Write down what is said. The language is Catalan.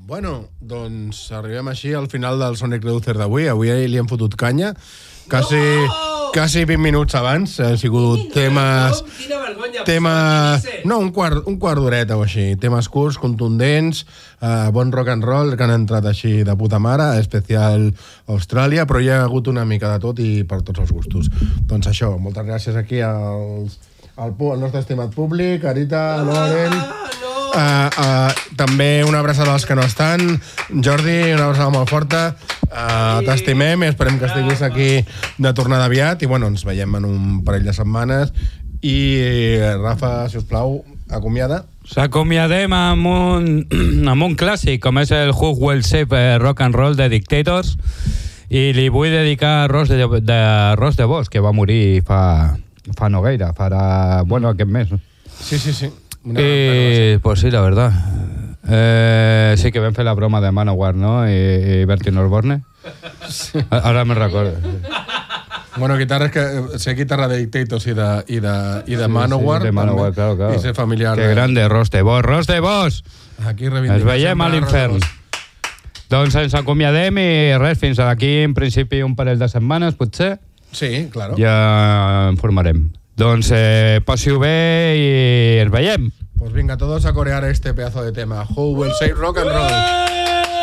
Bueno, doncs arribem així al final del Sonic Reducer d'avui. Avui li hem fotut canya. Quasi 20 minuts abans. Han sigut temes... Quina vergonya. No, un quart d'horeta o així. Temes curts, contundents, bon rock and roll, que han entrat així de puta mare, especial Austràlia, però hi ha hagut una mica de tot i per tots els gustos. Doncs això, moltes gràcies aquí al nostre estimat públic, Arita, Loren... també una abraçada als que no estan. Jordi, una abraçada molt forta. T'estimem i esperem que estiguis aquí de tornada aviat. I bueno, ens veiem en un parell de setmanes. I Rafa, si us plau, acomiada. S'acomiadem amb un clàssic, com és el Who Will Save Rock and Roll de Dictators. I li vull dedicar a Ros de Bosch, que va morir fa Nogueira, aquest mes. Sí. Pues sí, la verdad. Sí que vam fer la broma de Manowar, ¿no? Y Bertin Osborne. Ahora me recuerdo. Bueno, sé guitarra de Dictators i de Manowar. Sí, de Manowar, claro. I ser familiar. Que grande, Ros de Bosch. Aquí ens veiem a l'infern. Doncs ens acomiadem i res, fins aquí en principi un parell de setmanes, potser. Sí, claro. Ja informarem. Doncs passi-ho bé i ens veiem. Pues venga, todos a corear este pedazo de tema. Who Will Save Rock and Roll.